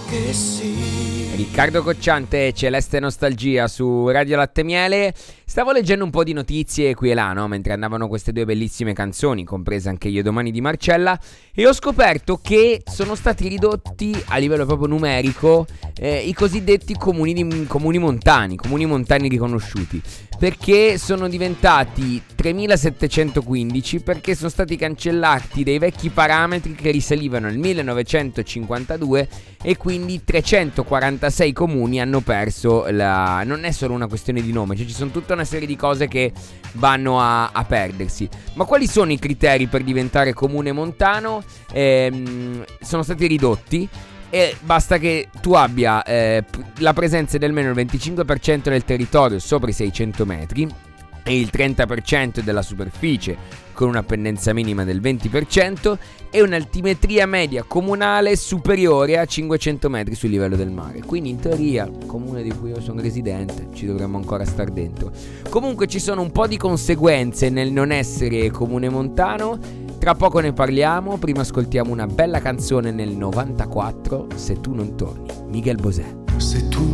che sì. Riccardo Cocciante, Celeste Nostalgia su Radio Latte Miele. Stavo leggendo un po' di notizie qui e là, no? Mentre andavano queste due bellissime canzoni, compresa anche Io Domani di Marcella, e ho scoperto che sono stati ridotti a livello proprio numerico i cosiddetti comuni montani riconosciuti, perché sono diventati 3715, perché sono stati cancellati dei vecchi parametri che risalivano al 1952 e quindi 346 comuni hanno perso la... Non è solo una questione di nome, cioè ci sono tutta una serie di cose che vanno a perdersi. Ma quali sono i criteri per diventare comune montano? Sono stati ridotti e basta che tu abbia la presenza di almeno il 25% del territorio sopra i 600 metri e il 30% della superficie con una pendenza minima del 20% e un'altimetria media comunale superiore a 500 metri sul livello del mare. Quindi in teoria, il comune di cui io sono residente, ci dovremmo ancora star dentro. Comunque ci sono un po' di conseguenze nel non essere comune montano. Tra poco ne parliamo, prima ascoltiamo una bella canzone nel 94, Se tu non torni, Miguel Bosé. Se tu